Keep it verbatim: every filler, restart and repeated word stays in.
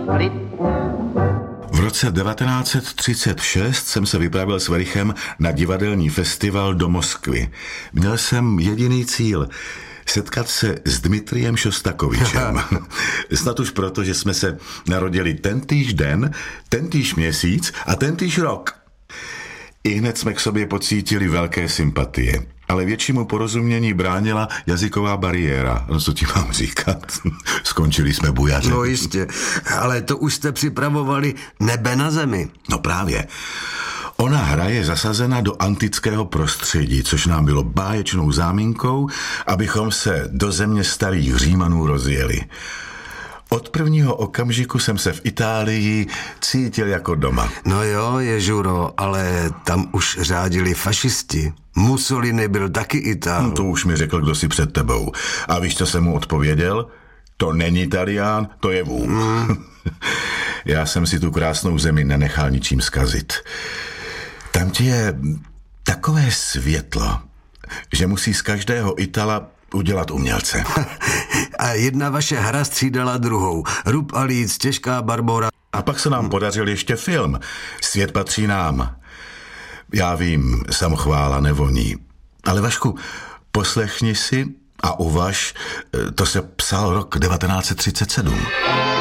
klid. V roce devatenáct set třicet šest jsem se vypravil s Verichem na divadelní festival do Moskvy. Měl jsem jediný cíl – setkat se s Dmitrijem Šostakovičem. Snad už proto, že jsme se narodili tentýž den, tentýž měsíc a tentýž rok. I hned jsme k sobě pocítili velké sympatie, ale většímu porozumění bránila jazyková bariéra. No co ti mám říkat? Skončili jsme bujaře. No jistě, ale to už jste připravovali Nebe na zemi. No právě. Ona hra je zasazena do antického prostředí, což nám bylo báječnou záminkou, abychom se do země starých Římanů rozjeli. Od prvního okamžiku jsem se v Itálii cítil jako doma. No jo, Ježuro, ale tam už řádili fašisti. Mussolini byl taky Itál. No to už mi řekl, kdo si před tebou. A víš, co jsem mu odpověděl? To není Italián, to je vům. Mm. Já jsem si tu krásnou zemi nenechal ničím zkazit. Tam ti je takové světlo, že musí z každého Itala udělat umělce. A jedna vaše hra střídala druhou. Rub a líc, Těžká Barbora. A pak se nám podařil ještě film. Svět patří nám. Já vím, samochvála nevoní. Ale Vašku, poslechni si a uvaž, to se psal rok devatenáct set třicet sedm.